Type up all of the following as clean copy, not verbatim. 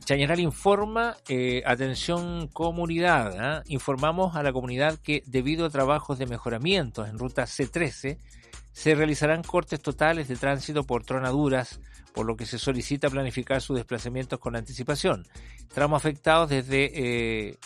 Chañaral informa, atención comunidad, informamos a la comunidad que debido a trabajos de mejoramiento en ruta C13, se realizarán cortes totales de tránsito por tronaduras, por lo que se solicita planificar sus desplazamientos con anticipación. Tramos afectados desde,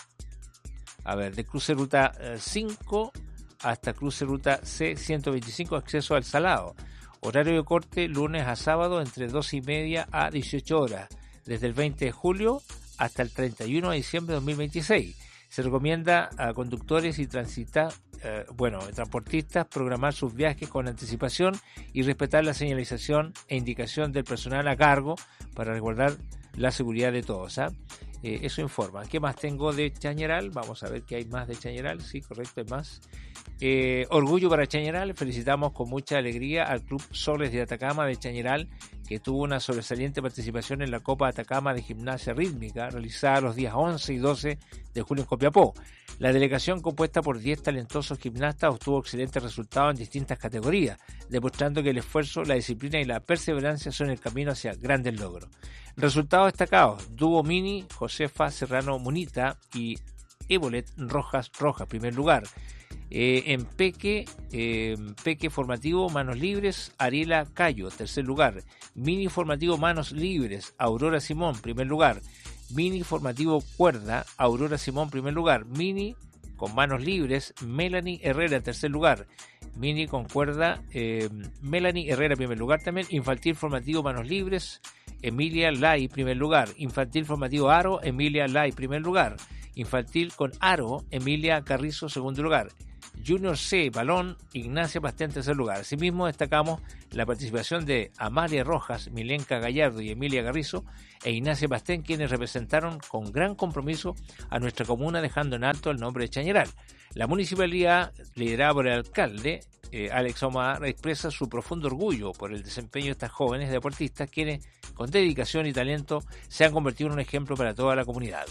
de cruce ruta 5 hasta cruce ruta C125, acceso al Salado. Horario de corte lunes a sábado entre 12:30 a 18 horas, desde el 20 de julio hasta el 31 de diciembre de 2026. Se recomienda a conductores y transportistas programar sus viajes con anticipación y respetar la señalización e indicación del personal a cargo para resguardar la seguridad de todos. Eso informa. ¿Qué más tengo de Chañaral? Vamos a ver qué hay más de Chañaral. Sí, correcto, hay más. Orgullo para Chañaral. Felicitamos con mucha alegría al Club Soles de Atacama de Chañaral, que tuvo una sobresaliente participación en la Copa Atacama de Gimnasia Rítmica, realizada los días 11 y 12 de julio en Copiapó. La delegación, compuesta por 10 talentosos gimnastas, obtuvo excelentes resultados en distintas categorías, demostrando que el esfuerzo, la disciplina y la perseverancia son el camino hacia grandes logros. Resultados destacados: Dúo Mini, Josefa Serrano Munita y Evolet Rojas, primer lugar. En Peque formativo Manos Libres, Ariela Cayo, tercer lugar. Mini formativo Manos Libres, Aurora Simón, primer lugar. Mini formativo Cuerda, Aurora Simón, primer lugar. Mini con Manos Libres, Melanie Herrera, tercer lugar. Mini con Cuerda, Melanie Herrera, primer lugar también. Infantil formativo Manos Libres, Emilia Lai, primer lugar. Infantil formativo Aro, Emilia Lai, primer lugar. Infantil con Aro, Emilia Carrizo, segundo lugar. Junior C, Balón, Ignacia Pastén, tercer lugar. Asimismo, destacamos la participación de Amalia Rojas, Milenka Gallardo y Emilia Carrizo e Ignacia Pastén, quienes representaron con gran compromiso a nuestra comuna, dejando en alto el nombre de Chañaral. La municipalidad, liderada por el alcalde, Alex Omar, expresa su profundo orgullo por el desempeño de estas jóvenes deportistas, quienes, con dedicación y talento, se han convertido en un ejemplo para toda la comunidad.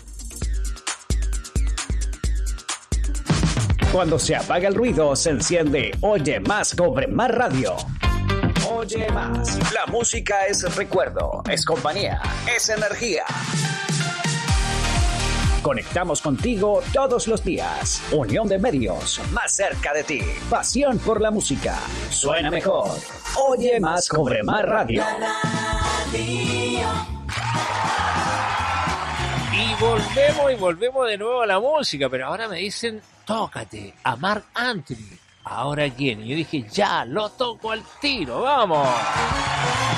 Cuando se apaga el ruido, se enciende Oye Más, Cobre Más Radio. Oye Más. La música es recuerdo, es compañía, es energía. Conectamos contigo todos los días. Unión de medios, más cerca de ti. Pasión por la música. Suena mejor. Oye Más, Cobre Más Radio. Y volvemos de nuevo a la música, pero ahora me dicen, tócate a Marc Anthony. ¿Ahora quién? Y yo dije, ya, lo toco al tiro, ¡vamos!